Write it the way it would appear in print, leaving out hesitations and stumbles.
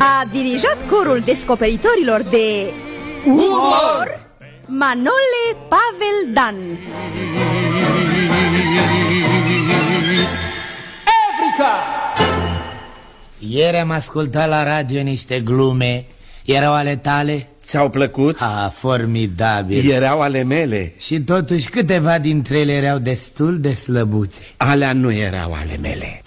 A dirijat corul descoperitorilor de umor Manole Pavel Dan. Africa! Ieri am ascultat la radio niște glume. Erau ale tale? Ți-au plăcut? Formidabil. Erau ale mele. Și totuși câteva dintre ele erau destul de slăbuțe. Alea nu erau ale mele.